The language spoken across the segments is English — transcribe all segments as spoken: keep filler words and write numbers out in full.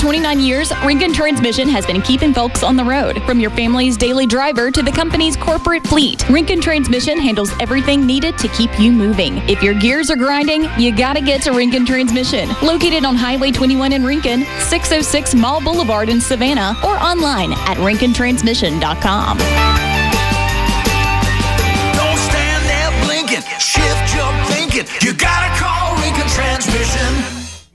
twenty-nine years, Rincon Transmission has been keeping folks on the road. From your family's daily driver to the company's corporate fleet, Rincon Transmission handles everything needed to keep you moving. If your gears are grinding, you gotta get to Rincon Transmission. Located on Highway twenty-one in Rincon, six oh six Mall Boulevard in Savannah, or online at rincon transmission dot com. Don't stand there blinking, shift your thinking. You gotta call Rincon Transmission.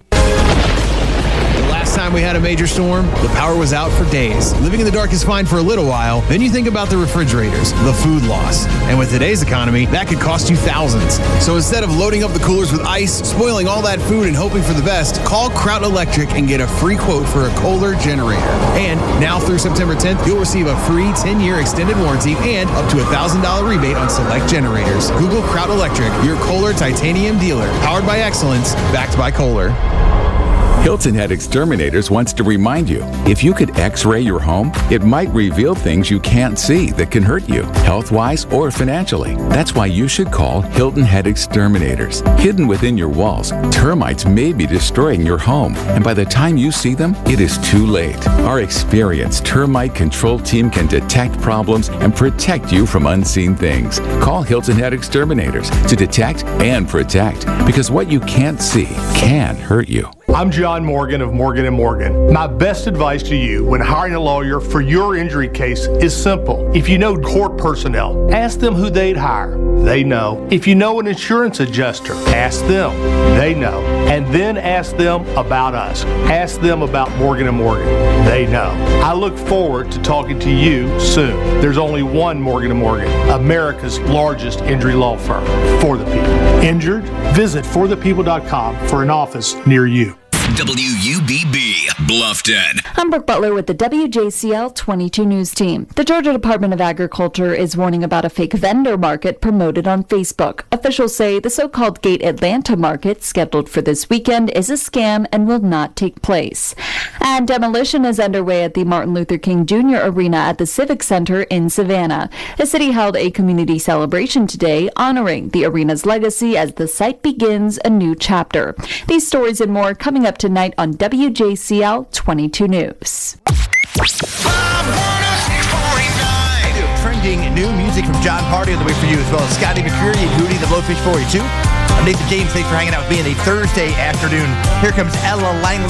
Last time we had a major storm, the power was out for days. Living in the dark is fine for a little while. Then you think about the refrigerators, the food loss. And with today's economy, that could cost you thousands. So instead of loading up the coolers with ice, spoiling all that food and hoping for the best, call Kraut Electric and get a free quote for a Kohler generator. And now through September tenth, you'll receive a free ten-year extended warranty and up to a one thousand dollars rebate on select generators. Google Kraut Electric, your Kohler titanium dealer. Powered by excellence, backed by Kohler. Hilton Head Exterminators wants to remind you, if you could x-ray your home, it might reveal things you can't see that can hurt you, health-wise or financially. That's why you should call Hilton Head Exterminators. Hidden within your walls, termites may be destroying your home, and by the time you see them, it is too late. Our experienced termite control team can detect problems and protect you from unseen things. Call Hilton Head Exterminators to detect and protect, because what you can't see can hurt you. I'm John Morgan of Morgan and Morgan. My best advice to you when hiring a lawyer for your injury case is simple. If you know court personnel, ask them who they'd hire. They know. If you know an insurance adjuster, ask them. They know. And then ask them about us. Ask them about Morgan and Morgan. They know. I look forward to talking to you soon. There's only one Morgan and Morgan, America's largest injury law firm, for the people. Injured? Visit for the people dot com for an office near you. W U B B, Bluffton. I'm Brooke Butler with the W J C L twenty-two News Team. The Georgia Department of Agriculture is warning about a fake vendor market promoted on Facebook. Officials say the so-called Gate Atlanta market, scheduled for this weekend, is a scam and will not take place. And demolition is underway at the Martin Luther King Junior Arena at the Civic Center in Savannah. The city held a community celebration today honoring the arena's legacy as the site begins a new chapter. These stories and more coming up tonight on W J C L twenty-two News. Trending new music from John Party on the way for you, as well as Scotty McCreery and Goody, the Blowfish forty-two. I'm Nathan James. Thanks for hanging out with me on a Thursday afternoon. Here comes Ella Langley.